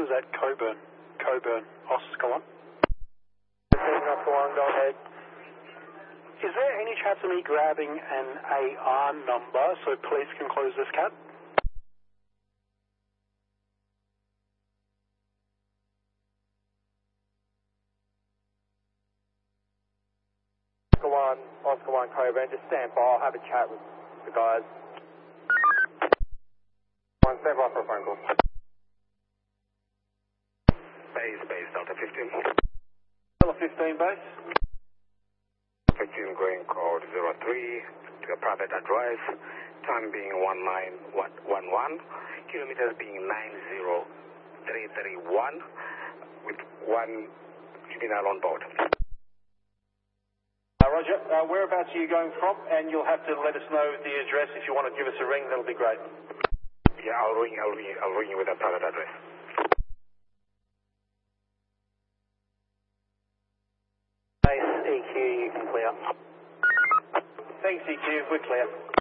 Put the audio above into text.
Oscars at Coburn. Coburn, Oscar 1. Oscar 1, go ahead. Is there any chance of me grabbing an AR number so police can close this cab? Oscar 1, Coburn, just stand by, I'll have a chat with the guys. Stand by for a phone call. Base, Delta 15. Delta 15, base. 15 going code 03 to a private address, time being 1911, kilometers being 90331, with one juvenile on board. Roger. Whereabouts are you going from? And you'll have to let us know the address. If you want to give us a ring, that'll be great. Yeah, I'll ring you with a private address. Base EQ, you can clear. Thanks EQ, we're clear.